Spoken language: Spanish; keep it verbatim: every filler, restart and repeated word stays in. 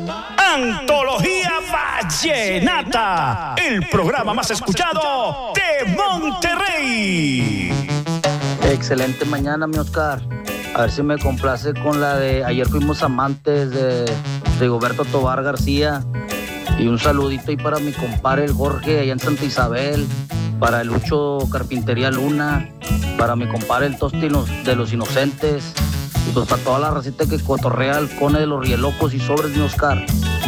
Antología Vallenata, el programa más escuchado de Monterrey. Excelente mañana, mi Oscar. A ver si me complace con la de Ayer fuimos amantes de Rigoberto Tobar García. Y un saludito ahí para mi compadre el Jorge allá en Santa Isabel, para el Lucho Carpintería Luna, para mi compadre el Tosti de los Inocentes, y pues para toda la racita que cotorrea el Cone de los Rielocos y sobres, mi Oscar.